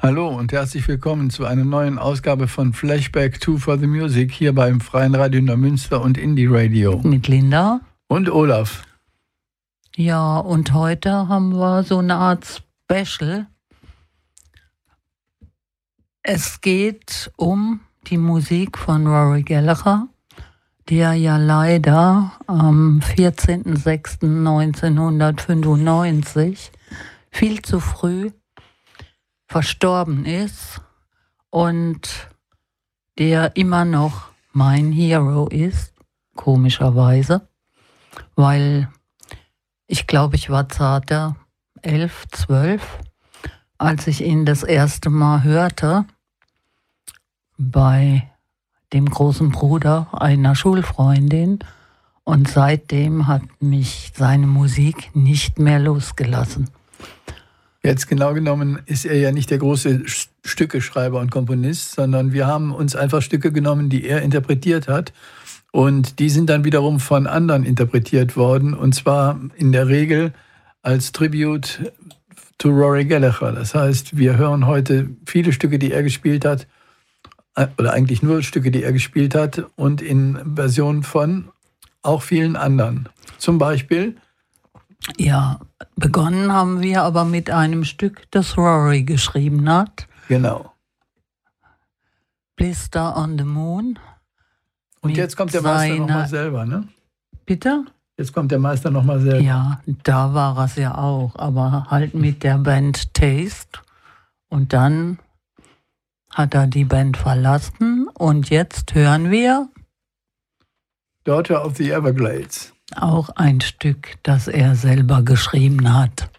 Hallo und herzlich willkommen zu einer neuen Ausgabe von Flashback 2 for the Music hier beim Freien Radio Neumünster und Indie Radio. Mit Linda. Und Olaf. Ja, und heute haben wir so eine Art Special. Es geht um die Musik von Rory Gallagher, der ja leider am 14.06.1995 viel zu früh verstorben ist und der immer noch mein Hero ist, komischerweise, weil ich glaube, ich war zarter 11, 12, als ich ihn das erste Mal hörte bei dem großen Bruder einer Schulfreundin, und seitdem hat mich seine Musik nicht mehr losgelassen. Jetzt genau genommen ist er ja nicht der große Stückeschreiber und Komponist, sondern wir haben uns einfach Stücke genommen, die er interpretiert hat, und die sind dann wiederum von anderen interpretiert worden, und zwar in der Regel als Tribute to Rory Gallagher. Das heißt, wir hören heute viele Stücke, die er gespielt hat, oder eigentlich nur Stücke, die er gespielt hat, und in Versionen von auch vielen anderen. Zum Beispiel... Ja, begonnen haben wir aber mit einem Stück, das Rory geschrieben hat. Genau. Blister on the Moon. Und jetzt kommt der Meister nochmal selber, ne? Bitte? Jetzt kommt der Meister nochmal selber. Ja, da war es ja auch, aber halt mit der Band Taste. Und dann hat er die Band verlassen und jetzt hören wir Daughter of the Everglades. Auch ein Stück, das er selber geschrieben hat.